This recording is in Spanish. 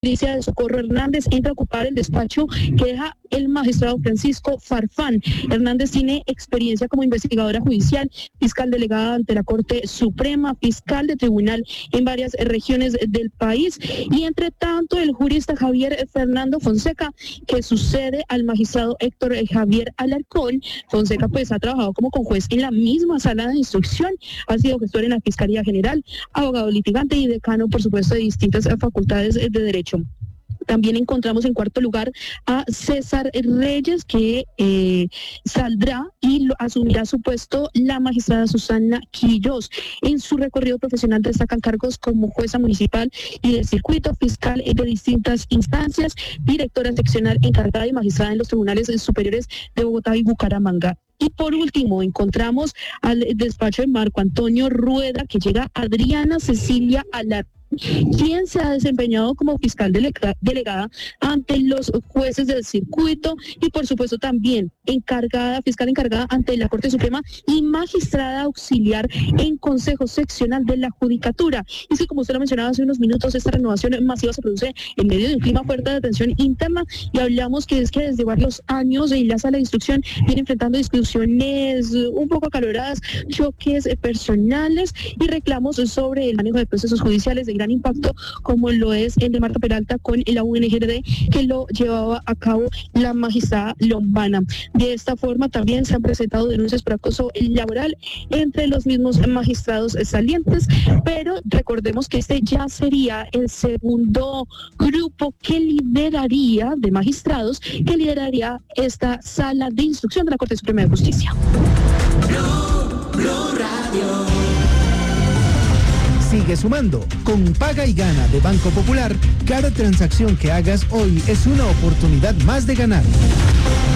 Patricia de Socorro Hernández entra a ocupar el despacho que deja el magistrado Francisco Farfán. Hernández tiene experiencia como investigadora judicial, fiscal delegada ante la Corte Suprema, fiscal de tribunal en varias regiones del país, y entre tanto el jurista Javier Fernando Fonseca, que sucede al magistrado Héctor Javier Alarcón. Fonseca pues ha trabajado como conjuez en la misma sala de instrucción, ha sido gestor en la Fiscalía General, abogado litigante y decano, por supuesto, de distintas facultades de Derecho. También encontramos en cuarto lugar a César Reyes, que saldrá y asumirá su puesto la magistrada Susana Quirós. En su recorrido profesional destacan cargos como jueza municipal y de circuito, fiscal de distintas instancias, directora seccional encargada y magistrada en los tribunales superiores de Bogotá y Bucaramanga. Y por último, encontramos al despacho de Marco Antonio Rueda, que llega Adriana Cecilia Alarcón, quien se ha desempeñado como fiscal delegada ante los jueces del circuito y por supuesto también fiscal encargada ante la Corte Suprema y magistrada auxiliar en Consejo Seccional de la Judicatura. Y es que, como usted lo mencionaba hace unos minutos, esta renovación masiva se produce en medio de un clima fuerte de tensión interna, y hablamos que es que desde varios años la sala de instrucción viene enfrentando discusiones un poco acaloradas, choques personales y reclamos sobre el manejo de procesos judiciales de gran impacto, como lo es el de Marta Peralta con la UNGRD, que lo llevaba a cabo la magistrada Lombana. De esta forma también se han presentado denuncias por acoso laboral entre los mismos magistrados salientes, pero recordemos que este ya sería el segundo grupo de magistrados que lideraría esta sala de instrucción de la Corte Suprema de Justicia. Blue Radio. Sigue sumando. Con Paga y Gana de Banco Popular, cada transacción que hagas hoy es una oportunidad más de ganar.